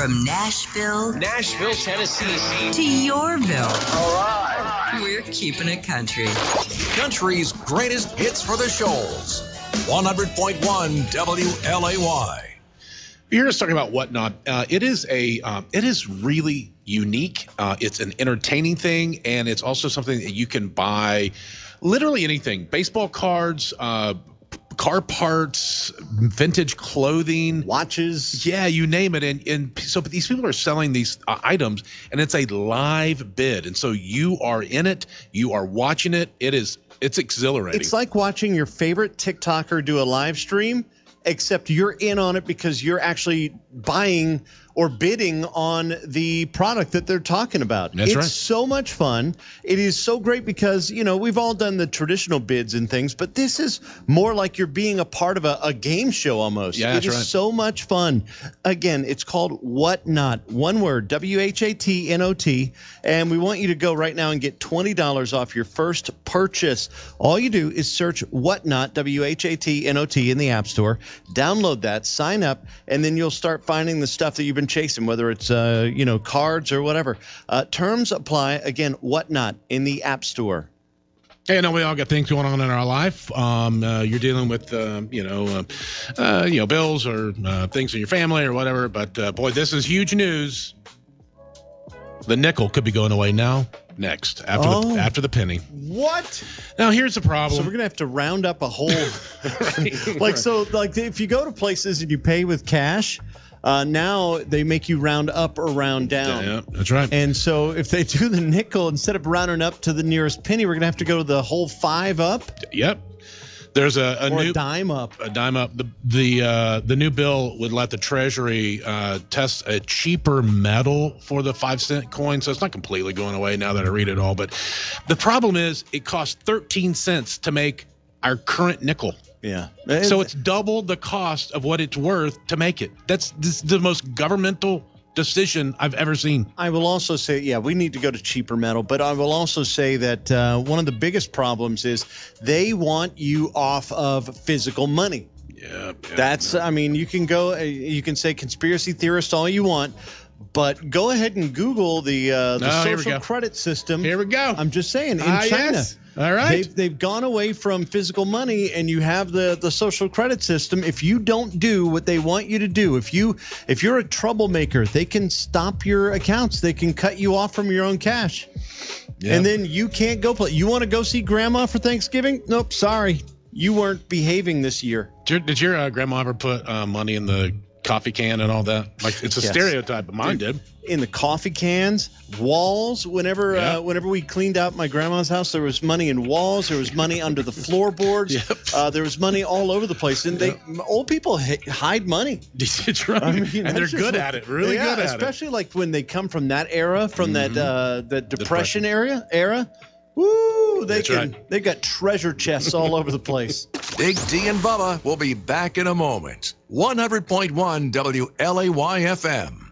From Nashville, Tennessee, to Yorville. All right. We're keeping it country. Country's greatest hits for the Shoals. 100.1 WLAY. You're just talking about Whatnot. It is really unique. It's an entertaining thing, and it's also something that you can buy literally anything. Baseball cards, car parts, vintage clothing, watches. Yeah, you name it. And so these people are selling these items, and it's a live bid. And so you are in it. You are watching it. It's exhilarating. It's like watching your favorite TikToker do a live stream, except you're in on it because you're actually buying or bidding on the product that they're talking about. That's right. It's so much fun. It is so great because, we've all done the traditional bids and things, but this is more like you're being a part of a game show almost. Yeah, that's It is right. so much fun. Again, it's called Whatnot. One word, WHATNOT. And we want you to go right now and get $20 off your first purchase. All you do is search Whatnot, WHATNOT, in the App Store. Download that, sign up, and then you'll start finding the stuff that you've been chasing, whether it's cards or whatever. Terms apply. Again, Whatnot in the App Store. Hey, I know we all got things going on in our life. You're dealing with, bills or things in your family or whatever. But, boy, this is huge news. The nickel could be going away next, after the penny. What? Now, here's the problem. So we're going to have to round up a whole Right. So if you go to places and you pay with cash, now they make you round up or round down. Yeah, that's right. And so if they do the nickel, instead of rounding up to the nearest penny, we're going to have to go to the whole 5 up. Yep. There's a new dime up. A dime up. The new bill would let the Treasury test a cheaper metal for the 5-cent coin, so it's not completely going away now that I read it all. But the problem is it costs 13 cents to make our current nickel. Yeah. So it's double the cost of what it's worth to make it. This is the most governmental decision I've ever seen. I will also say, we need to go to cheaper metal, but I will also say that one of the biggest problems is they want you off of physical money. Yeah. You can go, you can say conspiracy theorist all you want, but go ahead and Google the social credit system. Here we go. I'm just saying, in China. Yes. All right. They've gone away from physical money, and you have the social credit system. If you don't do what they want you to do, if you're a troublemaker, they can stop your accounts. They can cut you off from your own cash. Yep. And then you can't go play. You want to go see grandma for Thanksgiving? Nope, sorry. You weren't behaving this year. Did your grandma ever put money in the coffee can and all that? Like, it's a stereotype, but mine did. In the coffee cans, walls. Whenever we cleaned out my grandma's house, there was money in walls. There was money under the floorboards. Yep. There was money all over the place. And old people hide money. That's right. And they're good at it. Really good at it. Especially like when they come from that era, from that Depression era. Woo! They've got treasure chests all over the place. Big D and Bubba will be back in a moment. 100.1 WLAY FM.